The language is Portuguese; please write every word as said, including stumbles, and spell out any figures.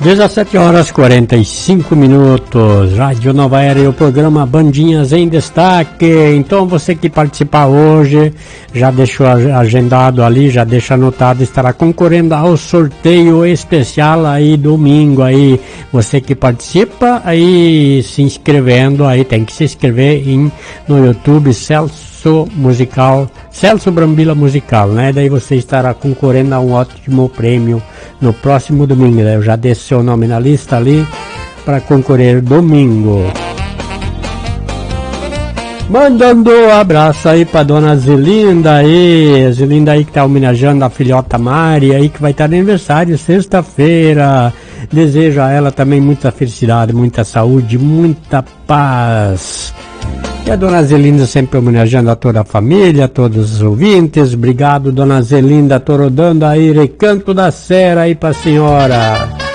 dezessete horas e quarenta e cinco minutos, Rádio Nova Era e o programa Bandinhas em Destaque. Então você que participar hoje, já deixou agendado ali, já deixa anotado, estará concorrendo ao sorteio especial aí domingo aí. Você que participa aí se inscrevendo aí, tem que se inscrever em, no YouTube Celso Musical, Celso Brambila Musical, né? Daí você estará concorrendo a um ótimo prêmio no próximo domingo, né? Eu já deixei seu nome na lista ali para concorrer domingo. Mandando um abraço aí para dona Zelinda aí, Zelinda aí que tá homenageando a filhota Mari aí, que vai estar no aniversário sexta-feira. Desejo a ela também muita felicidade, muita saúde, muita paz. E a dona Zelinda sempre homenageando a toda a família, a todos os ouvintes. Obrigado, dona Zelinda, tô rodando aí Recanto da Serra aí pra senhora.